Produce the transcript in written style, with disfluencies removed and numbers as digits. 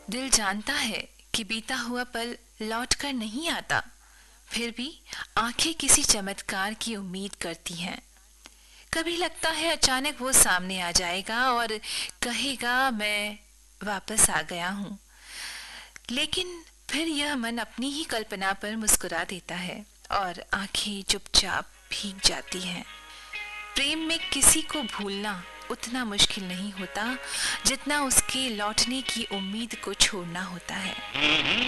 दिल जानता है कि बीता हुआ पल लौट कर नहीं आता, फिर भी आंखें किसी चमत्कार की उम्मीद करती हैं। कभी लगता है अचानक वो सामने आ जाएगा और कहेगा मैं वापस आ गया हूँ। लेकिन फिर यह मन अपनी ही कल्पना पर मुस्कुरा देता है और आंखें चुपचाप भीग जाती हैं। प्रेम में किसी को भूलना उतना मुश्किल नहीं होता जितना उसके लौटने की उम्मीद को छोड़ना होता है।